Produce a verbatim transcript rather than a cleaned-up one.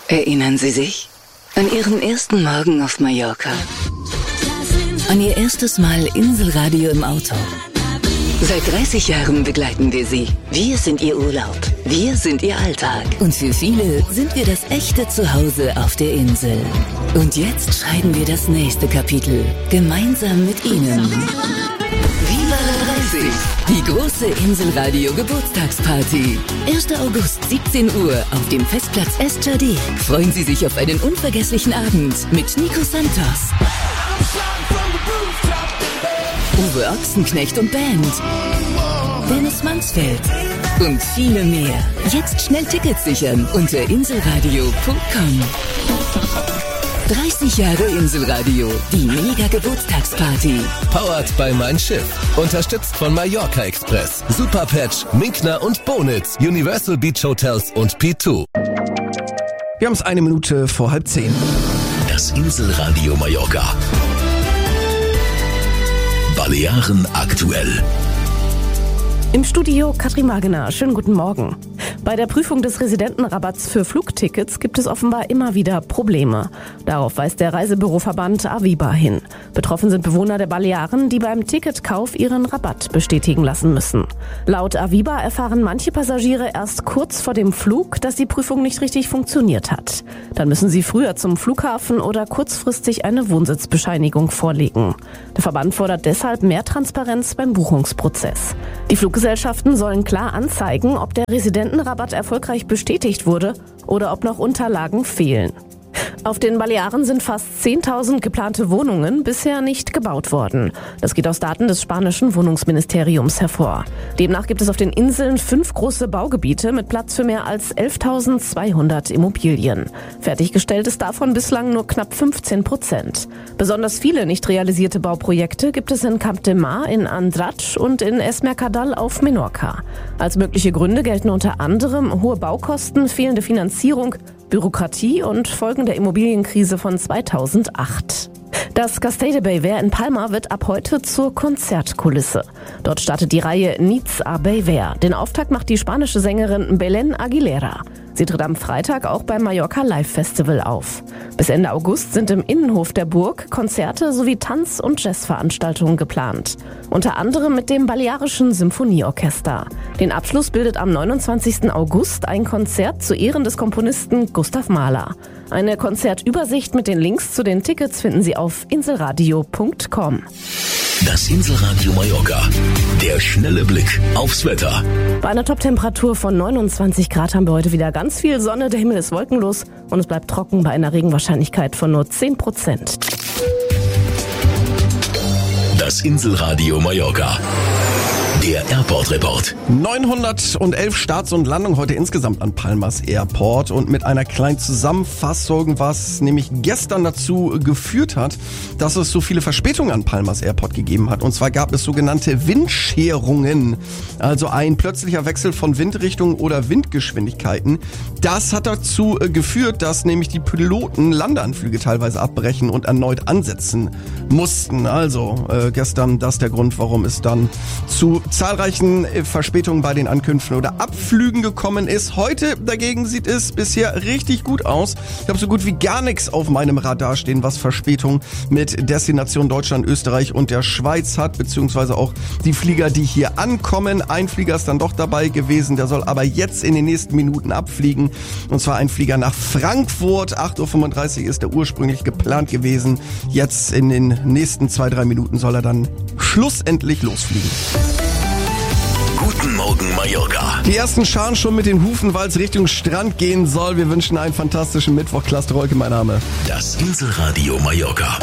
Erinnern Sie sich? An Ihren ersten Morgen auf Mallorca? An Ihr erstes Mal Inselradio im Auto? Seit dreißig Jahren begleiten wir Sie. Wir sind Ihr Urlaub. Wir sind Ihr Alltag. Und für viele sind wir das echte Zuhause auf der Insel. Und jetzt schreiben wir das nächste Kapitel. Gemeinsam mit Ihnen. Viva la dreißig! Die große Inselradio Geburtstagsparty. erster August, siebzehn Uhr auf dem Festplatz Estjardé. Freuen Sie sich auf einen unvergesslichen Abend mit Nico Santos, Uwe Ochsenknecht und Band, Dennis Mansfeld und viele mehr. Jetzt schnell Tickets sichern unter inselradio punkt com. dreißig Jahre Inselradio, die Mega-Geburtstagsparty. Powered by Mein Schiff. Unterstützt von Mallorca Express, Superpatch, Minkner und Bonitz, Universal Beach Hotels und P zwei. Wir haben es eine Minute vor halb zehn. Das Inselradio Mallorca. Balearen aktuell. Im Studio Katrin Magener. Schönen guten Morgen. Bei der Prüfung des Residentenrabatts für Flugtickets gibt es offenbar immer wieder Probleme. Darauf weist der Reisebüroverband Aviva hin. Betroffen sind Bewohner der Balearen, die beim Ticketkauf ihren Rabatt bestätigen lassen müssen. Laut Aviva erfahren manche Passagiere erst kurz vor dem Flug, dass die Prüfung nicht richtig funktioniert hat. Dann müssen sie früher zum Flughafen oder kurzfristig eine Wohnsitzbescheinigung vorlegen. Der Verband fordert deshalb mehr Transparenz beim Buchungsprozess. Die Fluggesellschaften sollen klar anzeigen, ob der Residentenrabatt erfolgreich bestätigt wurde oder ob noch Unterlagen fehlen. Auf den Balearen sind fast zehntausend geplante Wohnungen bisher nicht gebaut worden. Das geht aus Daten des spanischen Wohnungsministeriums hervor. Demnach gibt es auf den Inseln fünf große Baugebiete mit Platz für mehr als elftausendzweihundert Immobilien. Fertiggestellt ist davon bislang nur knapp fünfzehn Prozent. Besonders viele nicht realisierte Bauprojekte gibt es in Camp de Mar, in Andratx und in Es Mercadal auf Menorca. Als mögliche Gründe gelten unter anderem hohe Baukosten, fehlende Finanzierung, Bürokratie und Folgen der Immobilienkrise von zweitausendacht. Das Castell de Bayver in Palma wird ab heute zur Konzertkulisse. Dort startet die Reihe Nits a Bayver. Den Auftakt macht die spanische Sängerin Belén Aguilera. Sie tritt am Freitag auch beim Mallorca Live Festival auf. Bis Ende August sind im Innenhof der Burg Konzerte sowie Tanz- und Jazzveranstaltungen geplant. Unter anderem mit dem Balearischen Symphonieorchester. Den Abschluss bildet am neunundzwanzigsten August ein Konzert zu Ehren des Komponisten Gustav Mahler. Eine Konzertübersicht mit den Links zu den Tickets finden Sie auf inselradio punkt com. Das Inselradio Mallorca. Der schnelle Blick aufs Wetter. Bei einer Toptemperatur von neunundzwanzig Grad haben wir heute wieder ganz viel Sonne. Der Himmel ist wolkenlos und es bleibt trocken bei einer Regenwahrscheinlichkeit von nur zehn Prozent. Das Inselradio Mallorca. Der Airport Report. neunhundertelf Starts und Landungen heute insgesamt an Palmas Airport und mit einer kleinen Zusammenfassung, was nämlich gestern dazu geführt hat, dass es so viele Verspätungen an Palmas Airport gegeben hat. Und zwar gab es sogenannte Windscherungen, also ein plötzlicher Wechsel von Windrichtung oder Windgeschwindigkeiten. Das hat dazu geführt, dass nämlich die Piloten Landeanflüge teilweise abbrechen und erneut ansetzen mussten. Also äh, gestern das der Grund, warum es dann zu zahlreichen Verspätungen bei den Ankünften oder Abflügen gekommen ist. Heute dagegen sieht es bisher richtig gut aus. Ich habe so gut wie gar nichts auf meinem Radar stehen, was Verspätung mit Destination Deutschland, Österreich und der Schweiz hat, beziehungsweise auch die Flieger, die hier ankommen. Ein Flieger ist dann doch dabei gewesen, der soll aber jetzt in den nächsten Minuten abfliegen. Und zwar ein Flieger nach Frankfurt. acht Uhr fünfunddreißig ist der ursprünglich geplant gewesen. Jetzt in den nächsten zwei, drei Minuten soll er dann schlussendlich losfliegen. Guten Morgen Mallorca. Die ersten scharen schon mit den Hufen, weil es Richtung Strand gehen soll. Wir wünschen einen fantastischen Mittwoch. Klaas Rolke, mein Name. Das Inselradio Mallorca.